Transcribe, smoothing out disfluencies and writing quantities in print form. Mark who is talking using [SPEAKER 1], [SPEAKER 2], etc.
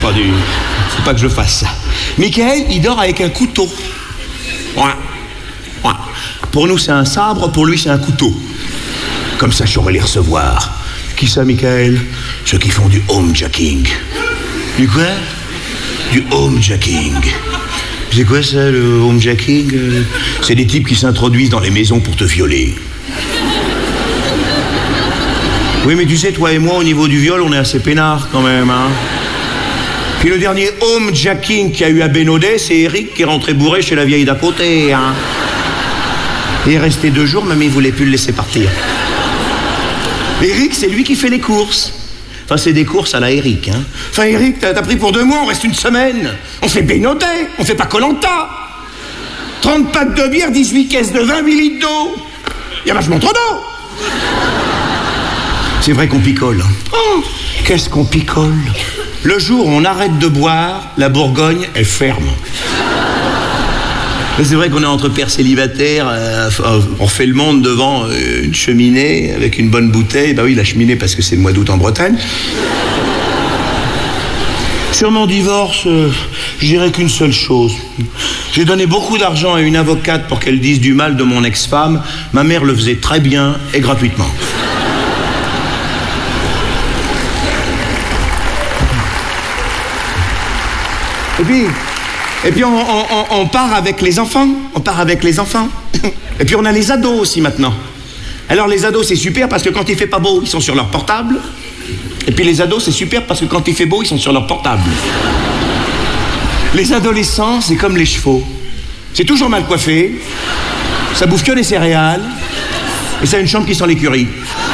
[SPEAKER 1] Faut pas que je fasse ça. Michael, il dort avec un couteau. Ouais. Pour nous, c'est un sabre, pour lui, c'est un couteau. Comme ça, je saurais les recevoir. Qui ça, Michael? Ceux qui font du homejacking. Du quoi? Du homejacking. C'est quoi ça, le homejacking? C'est des types qui s'introduisent dans les maisons pour te violer. Oui, mais tu sais, toi et moi, au niveau du viol, on est assez peinards quand même, hein. Puis le dernier homejacking qu'il y a eu à Bénodet, c'est Eric qui est rentré bourré chez la vieille d'à côté, hein. Il est resté 2 jours, mamie voulait plus le laisser partir. Eric, c'est lui qui fait les courses. Enfin, c'est des courses à la Eric, hein. Enfin, Eric, t'as pris pour 2 mois, on reste 1 semaine. On fait Bénodet, on fait pas Koh-Lanta. 30 packs de bière, 18 caisses de vin, 8 litres d'eau. Il y a vachement trop d'eau. C'est vrai qu'on picole. Oh, qu'est-ce qu'on picole? Le jour où on arrête de boire, la Bourgogne, elle ferme. C'est vrai qu'on est entre pères célibataires, on refait le monde devant une cheminée avec une bonne bouteille. Bah oui, la cheminée parce que c'est le mois d'août en Bretagne. Sur mon divorce, je dirais qu'une seule chose. J'ai donné beaucoup d'argent à une avocate pour qu'elle dise du mal de mon ex-femme. Ma mère le faisait très bien et gratuitement. Et puis on part avec les enfants. On part avec les enfants. Et puis on a les ados aussi maintenant. Alors les ados c'est super parce que quand il fait pas beau, ils sont sur leur portable. Et puis les ados c'est super parce que quand il fait beau, ils sont sur leur portable. Les adolescents, c'est comme les chevaux. C'est toujours mal coiffé. Ça bouffe que des céréales. Et ça a une chambre qui sent l'écurie.